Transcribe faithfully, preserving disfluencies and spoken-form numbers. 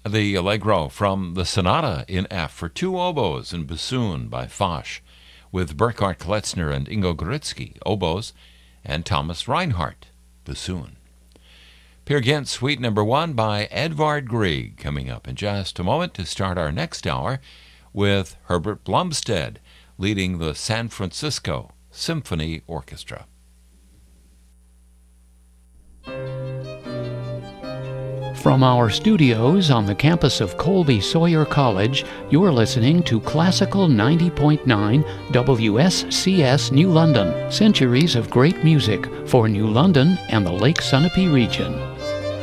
the Allegro from the Sonata in F for two oboes and bassoon by Foch, with Burkhard Kletzner and Ingo Gritsky, oboes, and Thomas Reinhardt, bassoon. Peer Gynt Suite Number One by Edvard Grieg, coming up in just a moment to start our next hour with Herbert Blumstead leading the San Francisco Symphony Orchestra. From our studios on the campus of Colby Sawyer College, you're listening to Classical ninety point nine W S C S New London, centuries of great music for New London and the Lake Sunapee region.